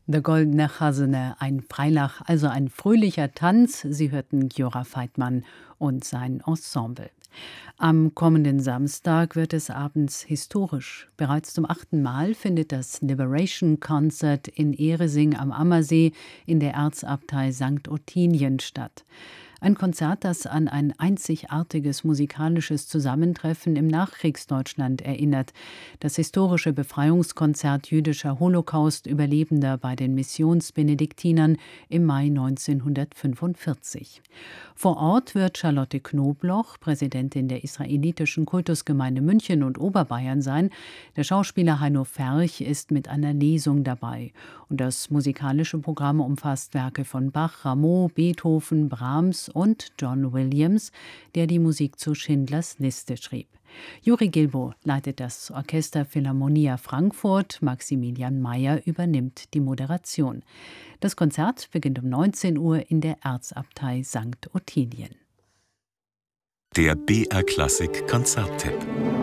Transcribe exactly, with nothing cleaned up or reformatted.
Der Goldene Chasene, ein Freilach, also ein fröhlicher Tanz. Sie hörten Gjora Veitmann und sein Ensemble. Am kommenden Samstag wird es abends historisch. Bereits zum achten Mal findet das Liberation Concert in Ehresing am Ammersee in der Erzabtei Sankt Ottilien statt. Ein Konzert, das an ein einzigartiges musikalisches Zusammentreffen im Nachkriegsdeutschland erinnert. Das historische Befreiungskonzert jüdischer Holocaust-Überlebender bei den Missionsbenediktinern im Mai neunzehnhundertfünfundvierzig. Vor Ort wird Charlotte Knobloch, Präsidentin der israelitischen Kultusgemeinde München und Oberbayern, sein. Der Schauspieler Heino Ferch ist mit einer Lesung dabei. Und das musikalische Programm umfasst Werke von Bach, Rameau, Beethoven, Brahms und John Williams, der die Musik zu Schindlers Liste schrieb. Juri Gilbo leitet das Orchester Philharmonia Frankfurt, Maximilian Mayer übernimmt die Moderation. Das Konzert beginnt um neunzehn Uhr in der Erzabtei Sankt Ottilien. Der B R Klassik Konzerttipp.